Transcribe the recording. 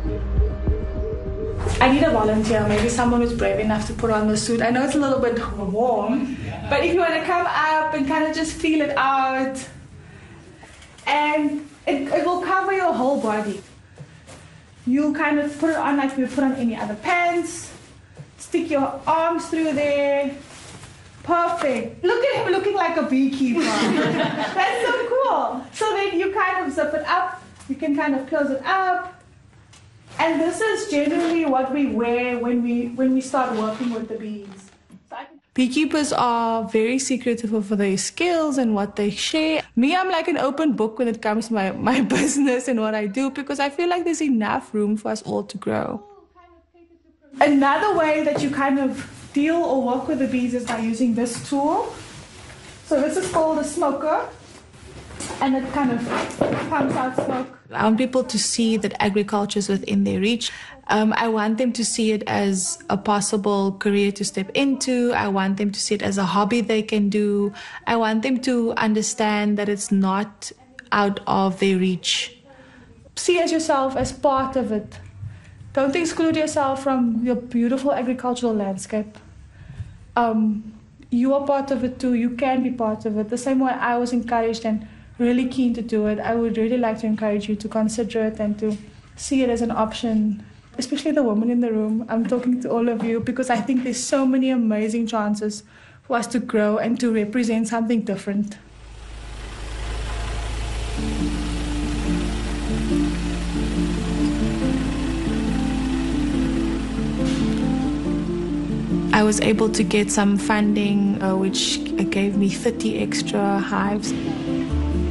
I need a volunteer, maybe someone who's brave enough to put on the suit. I know it's a little bit warm, but if you want to come up and kind of just feel it out, and it will cover your whole body. You kind of put it on like you put on any other pants, stick your arms through there. Perfect. Look at him looking like a beekeeper. That's so cool. So then you kind of zip it up, you can kind of close it up. And this is generally what we wear when we start working with the bees. Beekeepers are very secretive of their skills and what they share. Me, I'm like an open book when it comes to my business and what I do, because I feel like there's enough room for us all to grow. Another way that you kind of deal or work with the bees is by using this tool. So this is called a smoker, and it kind of pumps out smoke. I want people to see that agriculture is within their reach. I want them to see it as a possible career to step into. I want them to see it as a hobby they can do. I want them to understand that it's not out of their reach. See as yourself as part of it. Don't exclude yourself from your beautiful agricultural landscape. You are part of it too. You can be part of it. The same way I was encouraged and really keen to do it, I would really like to encourage you to consider it and to see it as an option, especially the women in the room. I'm talking to all of you because I think there's so many amazing chances for us to grow and to represent something different. I was able to get some funding which gave me 30 extra hives.